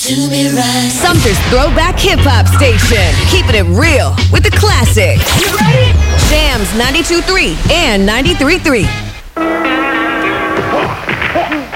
Do me right. Sumter's Throwback Hip Hop Station. Keeping it real with the classics. You ready? Jams 92.3 and 93.3.